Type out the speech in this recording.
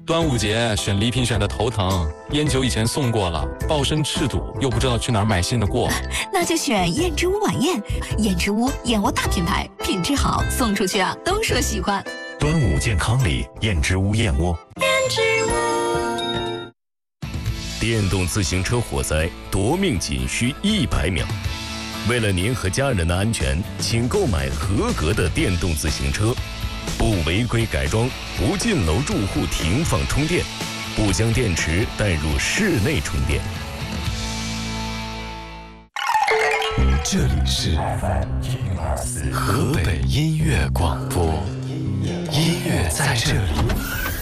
端午节选礼品选的头疼，烟酒以前送过了，抱身赤赌，又不知道去哪儿买新的过。 那就选燕之屋晚宴，燕之屋燕窝大品牌，品质好，送出去啊都说喜欢。 端午健康礼，燕之屋燕窝。 燕之屋。 电动自行车火灾夺命仅需100秒。为了您和家人的安全，请购买合格的电动自行车，不违规改装，不进楼住户停放充电，不将电池带入室内充电。 这里是河北音乐广播，音乐在这里。